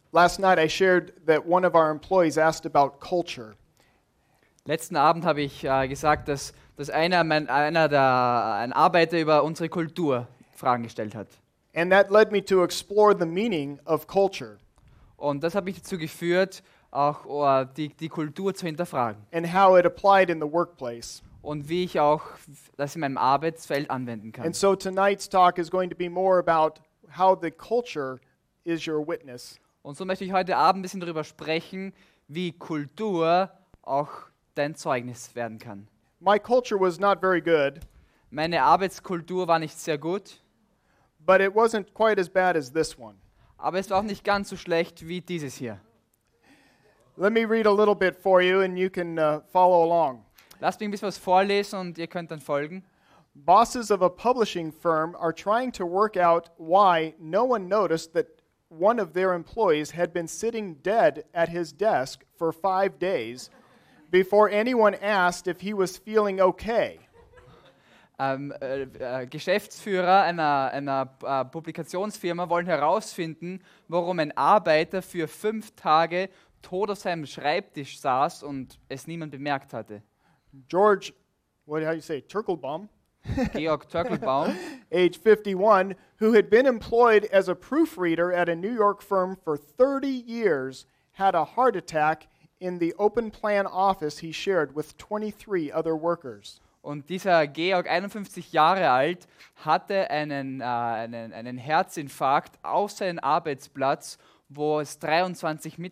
Last night I shared that one of our employees asked about culture. Letzten Abend habe ich gesagt, dass ein Arbeiter über unsere Kultur Fragen gestellt hat. And that led me to explore the meaning of culture Und das hat mich dazu geführt, auch die Kultur zu hinterfragen. and how it applied in the workplace. Und wie ich auch das in meinem Arbeitsfeld anwenden kann. And so tonight's talk is going to be more about how the culture is your witness. Und so möchte ich heute Abend ein bisschen darüber sprechen, wie Kultur auch dein Zeugnis werden kann. My culture was not very good, Meine Arbeitskultur war nicht sehr gut, but it wasn't quite as bad as this one. aber es war auch nicht ganz so schlecht wie dieses hier. Let me read a little bit for you and you can follow along. Lasst mich ein bisschen was vorlesen und ihr könnt dann folgen. Bosses of a publishing firm are trying to work out why no one noticed that one of their employees had been sitting dead at his desk for 5 days before anyone asked if he was feeling okay. Geschäftsführer einer Publikationsfirma wollen herausfinden, warum ein Arbeiter für 5 Tage tot auf seinem Schreibtisch saß und es niemand bemerkt hatte. George, how do you say, Turkelbaum, Georg Törkelbaum, age 51, who had been employed as a proofreader at a New York firm for 30 years, had a heart attack in the open plan office he shared with 23 other workers. und dieser Georg, 51 Jahre alt, hatte einen Herzinfarkt auf seinem Arbeitsplatz, wo es 23